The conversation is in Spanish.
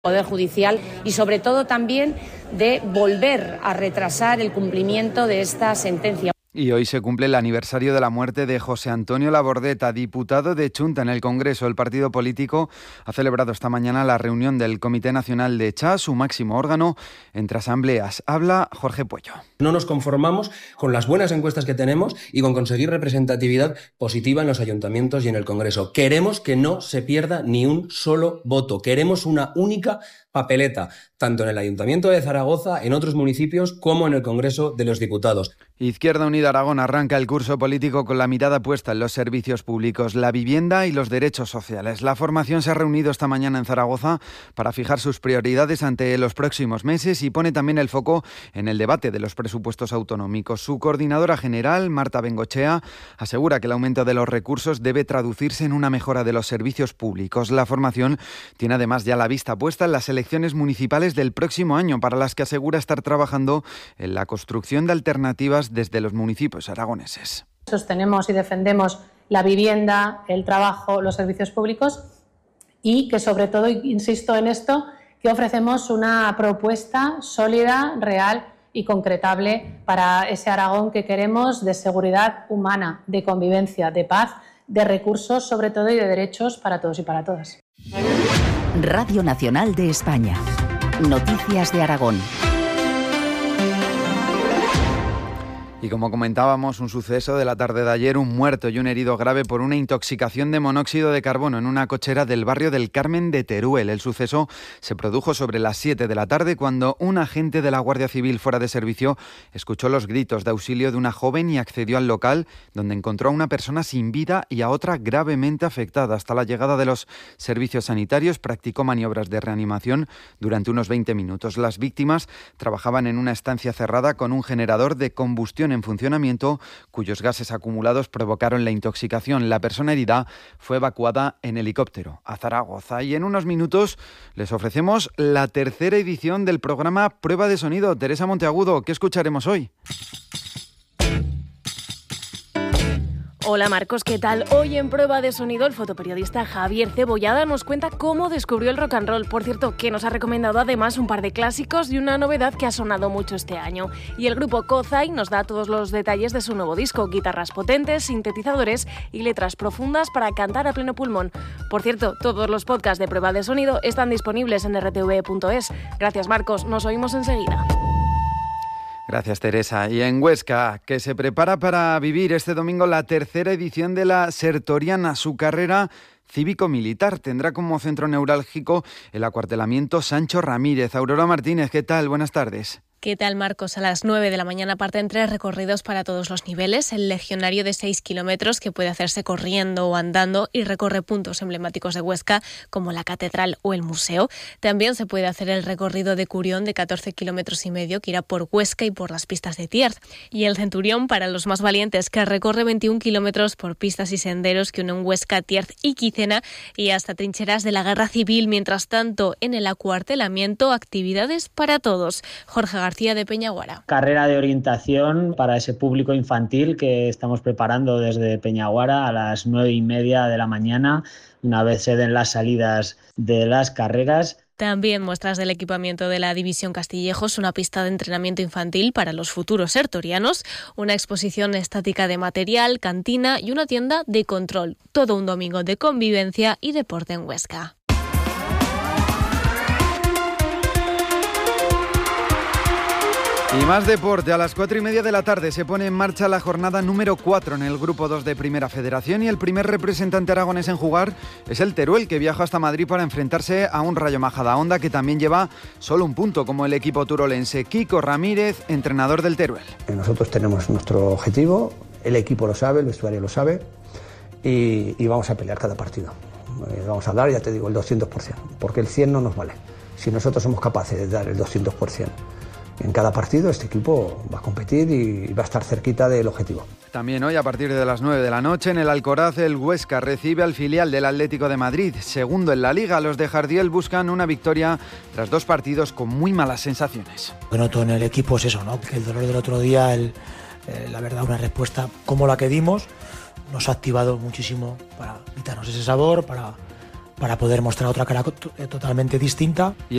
Poder Judicial y sobre todo también de volver a retrasar el cumplimiento de esta sentencia. Y hoy se cumple el aniversario de la muerte de José Antonio Labordeta, diputado de Chunta en el Congreso. El partido político ha celebrado esta mañana la reunión del Comité Nacional de CHA, su máximo órgano, entre asambleas. Habla Jorge Puello. No nos conformamos con las buenas encuestas que tenemos y con conseguir representatividad positiva en los ayuntamientos y en el Congreso. Queremos que no se pierda ni un solo voto. Queremos una única papeleta, tanto en el Ayuntamiento de Zaragoza, en otros municipios, como en el Congreso de los Diputados. Izquierda Unida Aragón arranca el curso político con la mirada puesta en los servicios públicos, la vivienda y los derechos sociales. La formación se ha reunido esta mañana en Zaragoza para fijar sus prioridades ante los próximos meses y pone también el foco en el debate de los presupuestos autonómicos. Su coordinadora general, Marta Bengochea, asegura que el aumento de los recursos debe traducirse en una mejora de los servicios públicos. La formación tiene además ya la vista puesta en las elecciones municipales del próximo año, para las que asegura estar trabajando en la construcción de alternativas desde los municipios aragoneses. Sostenemos y defendemos la vivienda, el trabajo, los servicios públicos y que sobre todo, insisto en esto, que ofrecemos una propuesta sólida, real y concretable para ese Aragón que queremos, de seguridad humana, de convivencia, de paz, de recursos sobre todo y de derechos para todos y para todas. Radio Nacional de España. Noticias de Aragón. Y como comentábamos, un suceso de la tarde de ayer, un muerto y un herido grave por una intoxicación de monóxido de carbono en una cochera del barrio del Carmen de Teruel. El suceso se produjo sobre las 7 de la tarde cuando un agente de la Guardia Civil fuera de servicio escuchó los gritos de auxilio de una joven y accedió al local, donde encontró a una persona sin vida y a otra gravemente afectada. Hasta la llegada de los servicios sanitarios practicó maniobras de reanimación durante unos 20 minutos. Las víctimas trabajaban en una estancia cerrada con un generador de combustión en funcionamiento, cuyos gases acumulados provocaron la intoxicación. La persona herida fue evacuada en helicóptero a Zaragoza. Y en unos minutos les ofrecemos la tercera edición del programa Prueba de Sonido. Teresa Monteagudo, ¿qué escucharemos hoy? Hola Marcos, ¿qué tal? Hoy en Prueba de Sonido el fotoperiodista Javier Cebollada nos cuenta cómo descubrió el rock and roll. Por cierto, que nos ha recomendado además un par de clásicos y una novedad que ha sonado mucho este año. Y el grupo Kozai nos da todos los detalles de su nuevo disco: guitarras potentes, sintetizadores y letras profundas para cantar a pleno pulmón. Por cierto, todos los podcasts de Prueba de Sonido están disponibles en rtv.es. Gracias Marcos, nos oímos enseguida. Gracias, Teresa. Y en Huesca, que se prepara para vivir este domingo la tercera edición de la Sertoriana. Su carrera cívico-militar tendrá como centro neurálgico el acuartelamiento Sancho Ramírez. Aurora Martínez, ¿qué tal? Buenas tardes. ¿Qué tal, Marcos? A las 9 de la mañana parten 3 recorridos para todos los niveles. El legionario de 6 kilómetros, que puede hacerse corriendo o andando y recorre puntos emblemáticos de Huesca, como la catedral o el museo. También se puede hacer el recorrido de Curión de 14 kilómetros y medio, que irá por Huesca y por las pistas de Tiert. Y el Centurión, para los más valientes, que recorre 21 kilómetros por pistas y senderos que unen Huesca, Tiert y Quicena y hasta trincheras de la Guerra Civil. Mientras tanto, en el acuartelamiento, actividades para todos. Jorge García de Peñaguara. Carrera de orientación para ese público infantil que estamos preparando desde Peñaguara a las 9:30 de la mañana, una vez se den las salidas de las carreras. También muestras del equipamiento de la División Castillejos, una pista de entrenamiento infantil para los futuros sertorianos, una exposición estática de material, cantina y una tienda de control. Todo un domingo de convivencia y deporte en Huesca. Y más deporte. A las 4:30 de la tarde se pone en marcha la jornada número 4 en el Grupo 2 de Primera Federación y el primer representante aragonés en jugar es el Teruel, que viaja hasta Madrid para enfrentarse a un Rayo Majadahonda que también lleva solo un punto, como el equipo turolense. Kiko Ramírez, entrenador del Teruel. Nosotros tenemos nuestro objetivo, el equipo lo sabe, el vestuario lo sabe y vamos a pelear cada partido. Vamos a dar, ya te digo, el 200%, porque el 100 no nos vale. Si nosotros somos capaces de dar el 200%, en cada partido este equipo va a competir y va a estar cerquita del objetivo. También hoy, a partir de las 9 de la noche, en el Alcoraz, el Huesca recibe al filial del Atlético de Madrid. Segundo en la Liga, los de Jardiel buscan una victoria tras 2 partidos con muy malas sensaciones. Lo que noto en el equipo es eso, ¿no? Que el dolor del otro día, la verdad, una respuesta como la que dimos, nos ha activado muchísimo para quitarnos ese sabor, para para poder mostrar otra cara totalmente distinta.